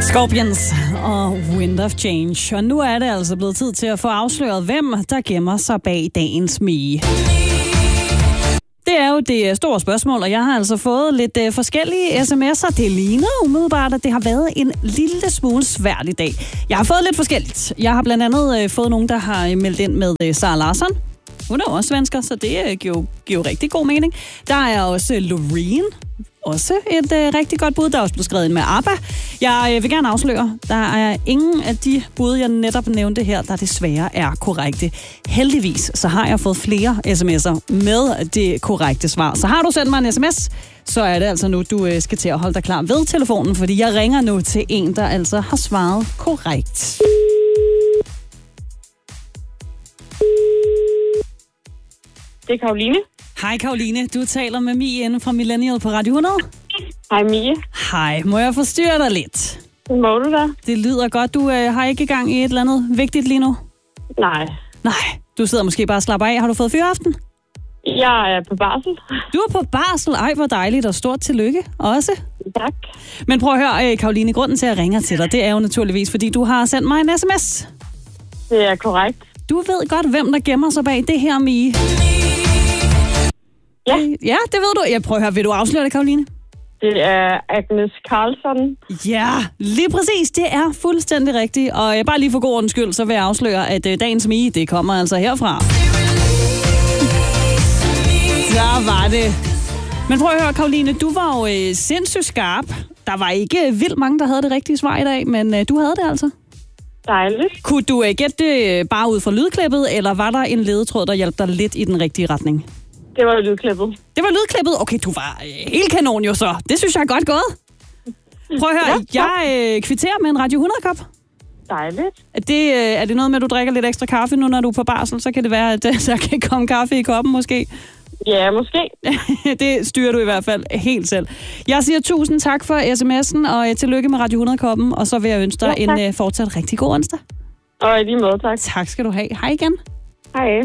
Scorpions og Wind of Change. Og nu er det altså blevet tid til at få afsløret, hvem der gemmer sig bag dagens smige. Det er jo det store spørgsmål, og jeg har altså fået lidt forskellige sms'er. Det ligner umiddelbart, at det har været en lille smule svært i dag. Jeg har fået lidt forskelligt. Jeg har blandt andet fået nogen, der har meldt ind med Sara Larsson. Hun er også svensker, så det giver jo rigtig god mening. Der er også Loreen. Også et rigtig godt bud, der er også blevet skrevet ind med ABBA. Jeg vil gerne afsløre, der er ingen af de bud, jeg netop nævnte her, der desværre er korrekte. Heldigvis, så har jeg fået flere sms'er med det korrekte svar. Så har du sendt mig en sms, så er det altså nu, du skal til at holde dig klar ved telefonen, fordi jeg ringer nu til en, der altså har svaret korrekt. Det er Karoline. Hej Karoline, du taler med Mie inde fra Millennial på Radio 100. Hej Mie. Hej, må jeg forstyrre dig lidt? Må du da? Det lyder godt. Du har ikke i gang i et eller andet vigtigt lige nu? Nej. Nej, du sidder måske bare og slapper af. Har du fået fyraften? Jeg er på barsel. Du er på barsel. Ej, hvor dejligt, og stort tillykke også. Tak. Men prøv at høre, Karoline, grunden til at jeg ringer til dig, det er jo naturligvis, fordi du har sendt mig en sms. Det er korrekt. Du ved godt, hvem der gemmer sig bag det her, Mie. Ja. Ja, det ved du. Jeg prøver at høre, vil du afsløre det, Karoline? Det er Agnes Carlsson. Ja, lige præcis. Det er fuldstændig rigtigt. Og bare lige for god ordens skyld, så vil jeg afsløre, at dagens Mie, det kommer altså herfra. Så var det. Men prøv at høre, Karoline, du var jo sindssygt skarp. Der var ikke vildt mange, der havde det rigtige svar i dag, men du havde det altså. Dejligt. Kunne du gætte det bare ud fra lydklippet, eller var der en ledetråd, der hjalp dig lidt i den rigtige retning? Det var lydklippet. Det var lydklippet? Okay, du var helt kanon jo så. Det synes jeg er godt gået. Prøv at høre, jeg kvitterer med en Radio 100-kop. Dejligt. Er det noget med, at du drikker lidt ekstra kaffe nu, når du er på barsel? Så kan det være, at der kan komme kaffe i koppen måske. Ja, måske. Det styrer du i hvert fald helt selv. Jeg siger tusind tak for sms'en, og tillykke med Radio 100-koppen. Og så vil jeg ønske dig en fortsat rigtig god onsdag. Og i lige måde, tak. Tak skal du have. Hej igen. Hej.